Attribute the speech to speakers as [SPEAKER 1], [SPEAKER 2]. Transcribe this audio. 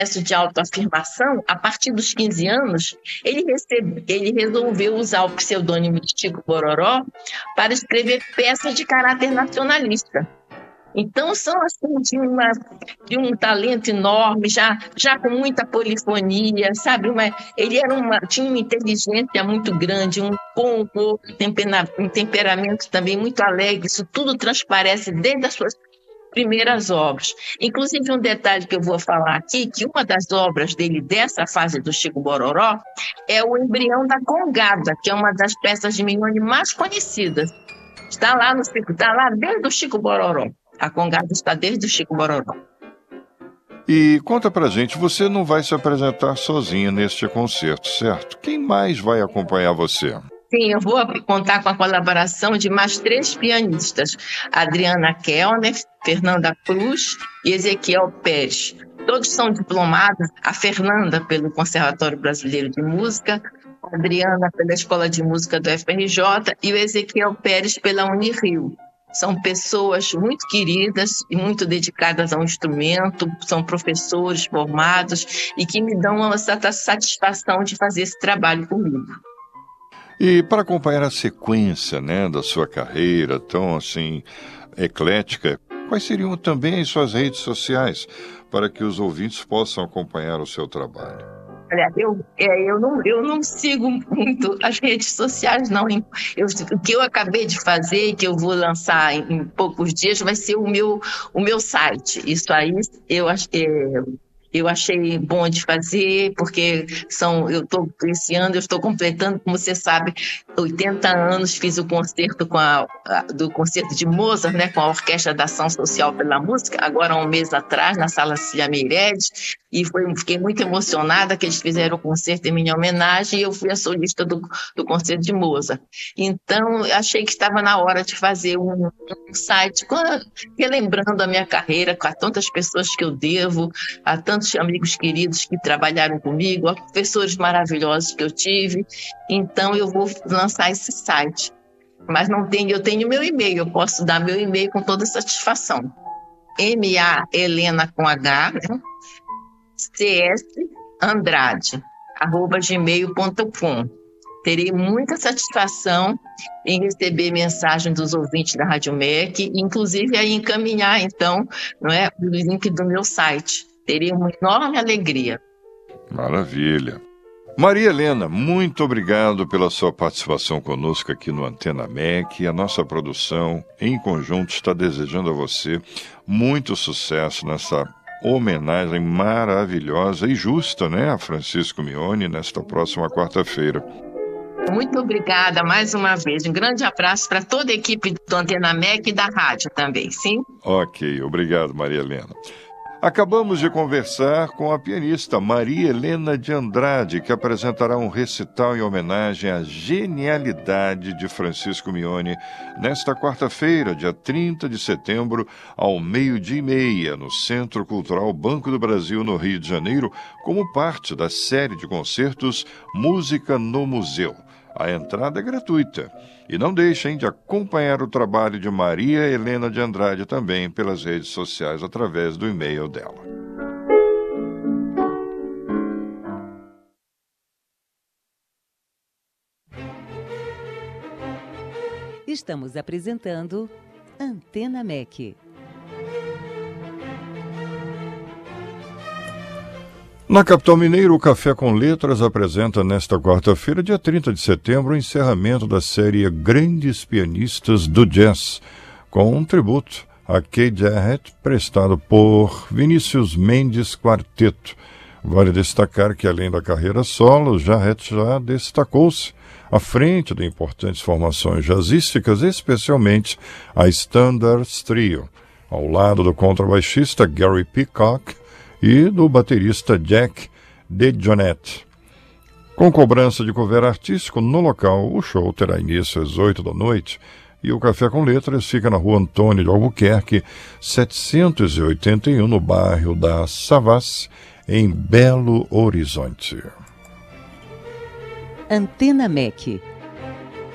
[SPEAKER 1] processo de autoafirmação, a partir dos 15 anos, ele resolveu usar o pseudônimo de Chico Bororó para escrever peças de caráter nacionalista. Então, são assim, de um talento enorme, já com muita polifonia, sabe? Tinha uma inteligência muito grande, um temperamento também muito alegre. Isso tudo transparece desde as suas primeiras obras. Inclusive, um detalhe que eu vou falar aqui, que uma das obras dele, dessa fase do Chico Bororó, é o Embrião da Congada, que é uma das peças de Mignone mais conhecidas. Está lá desde o Chico Bororó. A Congada está desde o Chico Bororó.
[SPEAKER 2] E conta pra gente, você não vai se apresentar sozinha neste concerto, certo? Quem mais vai acompanhar você?
[SPEAKER 1] Sim, eu vou contar com a colaboração de mais 3 pianistas, Adriana Kellner, Fernanda Cruz e Ezequiel Pérez. Todos são diplomados, a Fernanda pelo Conservatório Brasileiro de Música, a Adriana pela Escola de Música do FRJ e o Ezequiel Pérez pela Unirio. São pessoas muito queridas e muito dedicadas ao instrumento, são professores formados e que me dão essa satisfação de fazer esse trabalho comigo.
[SPEAKER 2] E para acompanhar a sequência, né, da sua carreira tão assim eclética, quais seriam também as suas redes sociais para que os ouvintes possam acompanhar o seu trabalho?
[SPEAKER 1] Olha, eu não sigo muito as redes sociais, não. O que eu acabei de fazer e que eu vou lançar em poucos dias vai ser o meu site. Isso aí eu achei bom de fazer, porque esse ano eu estou completando, como você sabe, 80 anos, fiz o concerto do concerto de Mozart, né, com a Orquestra da Ação Social pela Música, agora há um mês atrás, na Sala Cília Meireles, e fiquei muito emocionada que eles fizeram o concerto em minha homenagem e eu fui a solista do concerto de Mozart. Então, eu achei que estava na hora de fazer um site, relembrando a minha carreira, com tantas pessoas que eu devo, a tantos amigos queridos que trabalharam comigo, a professores maravilhosos que eu tive. Então, eu vou lançar esse site. Mas eu tenho meu e-mail, eu posso dar meu e-mail com toda satisfação. Helena com H, né? csandrade@gmail.com. Terei muita satisfação em receber mensagem dos ouvintes da Rádio MEC, inclusive aí encaminhar, então, não é, o link do meu site. Teria uma enorme alegria.
[SPEAKER 2] Maravilha. Maria Helena, muito obrigado pela sua participação conosco aqui no Antena MEC. A nossa produção, em conjunto, está desejando a você muito sucesso nessa homenagem maravilhosa e justa, né, a Francisco Mignone, nesta próxima quarta-feira.
[SPEAKER 1] Muito obrigada mais uma vez. Um grande abraço para toda a equipe do Antena MEC e da rádio também, sim?
[SPEAKER 2] Ok, obrigado, Maria Helena. Acabamos de conversar com a pianista Maria Helena de Andrade, que apresentará um recital em homenagem à genialidade de Francisco Mignone nesta quarta-feira, dia 30 de setembro, ao 12:30, no Centro Cultural Banco do Brasil, no Rio de Janeiro, como parte da série de concertos Música no Museu. A entrada é gratuita. E não deixem de acompanhar o trabalho de Maria Helena de Andrade também pelas redes sociais através do e-mail dela.
[SPEAKER 3] Estamos apresentando Antena MEC.
[SPEAKER 2] Na capital mineira, o Café com Letras apresenta nesta quarta-feira, dia 30 de setembro, o encerramento da série Grandes Pianistas do Jazz, com um tributo a Keith Jarrett, prestado por Vinícius Mendes Quarteto. Vale destacar que, além da carreira solo, Jarrett já destacou-se à frente de importantes formações jazzísticas, especialmente a Standards Trio, ao lado do contrabaixista Gary Peacock e do baterista Jack DeJohnette. Com cobrança de cover artístico no local, o show terá início às 8 da noite e o Café com Letras fica na rua Antônio de Albuquerque, 781, no bairro da Savassi, em Belo Horizonte.
[SPEAKER 3] Antena MEC.